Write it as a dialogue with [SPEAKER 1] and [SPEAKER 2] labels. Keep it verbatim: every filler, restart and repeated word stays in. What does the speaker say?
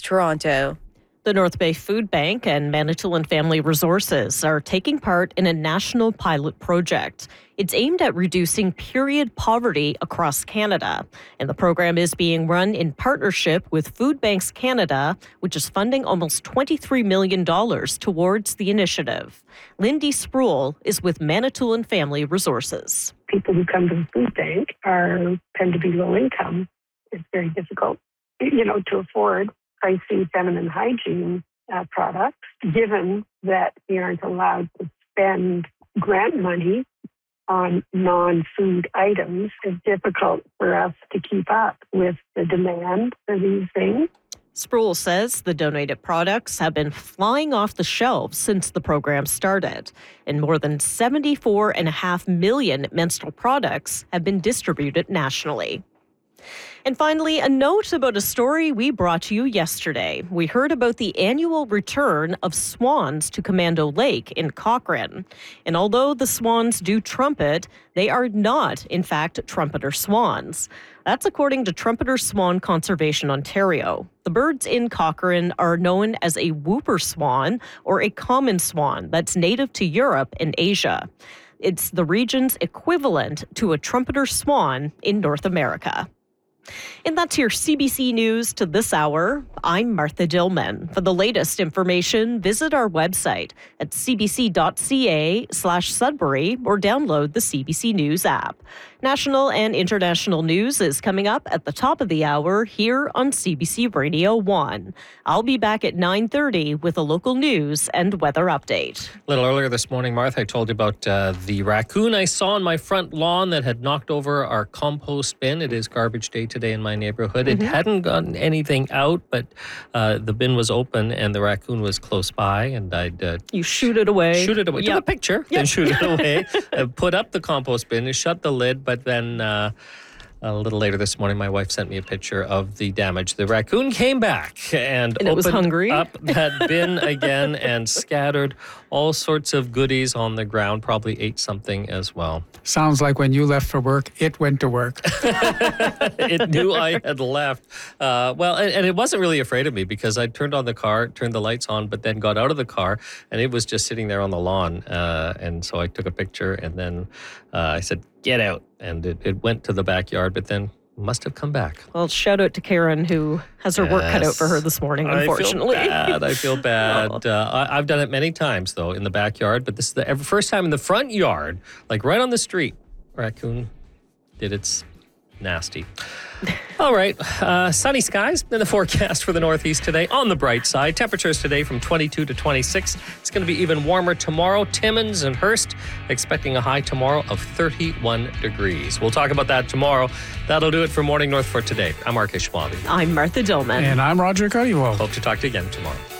[SPEAKER 1] Toronto.
[SPEAKER 2] The North Bay Food Bank and Manitoulin Family Resources are taking part in a national pilot project. It's aimed at reducing period poverty across Canada. And the program is being run in partnership with Food Banks Canada, which is funding almost twenty-three million dollars towards the initiative. Lindy Sproul is with Manitoulin Family Resources.
[SPEAKER 3] People who come to the food bank are tend to be low income. It's very difficult, you know, to afford pricey feminine hygiene uh, products, given that we aren't allowed to spend grant money on non-food items. It's difficult for us to keep up with the demand for these things.
[SPEAKER 2] Sproul says the donated products have been flying off the shelves since the program started, and more than seventy-four point five million menstrual products have been distributed nationally. And finally, a note about a story we brought to you yesterday. We heard about the annual return of swans to Commando Lake in Cochrane. And although the swans do trumpet, they are not, in fact, trumpeter swans. That's according to Trumpeter Swan Conservation Ontario. The birds in Cochrane are known as a whooper swan or a common swan that's native to Europe and Asia. It's the region's equivalent to a trumpeter swan in North America. And that's your C B C News to this hour. I'm Martha Dillman. For the latest information, visit our website at cbc.ca slash Sudbury or download the C B C News app. National and international news is coming up at the top of the hour here on C B C Radio one. I'll be back at nine thirty with a local news and weather update.
[SPEAKER 4] A little earlier this morning, Martha, I told you about uh, the raccoon I saw on my front lawn that had knocked over our compost bin. It is garbage day today in my neighborhood. Mm-hmm. It hadn't gotten anything out, but uh, the bin was open and the raccoon was close by, and I'd uh,
[SPEAKER 2] you shoot it away.
[SPEAKER 4] Shoot it away.
[SPEAKER 2] Yep.
[SPEAKER 4] Took a picture, yep. Then shoot it away. uh, put up the compost bin and shut the lid. But then uh, a little later this morning, my wife sent me a picture of the damage. The raccoon came back and,
[SPEAKER 2] and it was
[SPEAKER 4] opened
[SPEAKER 2] hungry.
[SPEAKER 4] up that bin again and scattered all sorts of goodies on the ground. Probably ate something as well.
[SPEAKER 5] Sounds like when you left for work, it went to work.
[SPEAKER 4] It knew I had left. Uh, well, and, and it wasn't really afraid of me because I turned on the car, turned the lights on, but then got out of the car and it was just sitting there on the lawn. Uh, and so I took a picture and then uh, I said, get out. And it, it went to the backyard, but then must have come back.
[SPEAKER 2] Well, shout out to Karen, who has her yes. work cut out for her this morning, unfortunately.
[SPEAKER 4] I feel bad. I feel bad. oh. uh, I, I've done it many times, though, in the backyard, but this is the first time in the front yard, like right on the street, raccoon did its nasty. All right, uh, sunny skies in the forecast for the Northeast today. On the bright side, temperatures today from twenty-two to twenty-six. It's going to be even warmer tomorrow. Timmins and Hearst expecting a high tomorrow of thirty-one degrees. We'll talk about that tomorrow. That'll do it for Morning North for today. I'm Mark Ishmael.
[SPEAKER 2] I'm Martha Dillman.
[SPEAKER 5] And I'm Roger Cuddiwell.
[SPEAKER 4] Hope to talk to you again tomorrow.